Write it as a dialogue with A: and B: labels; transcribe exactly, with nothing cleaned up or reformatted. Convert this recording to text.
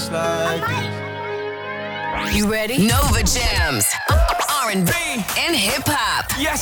A: just like this.
B: You ready? Nova Jams, R and B, and hip hop.
A: Yes.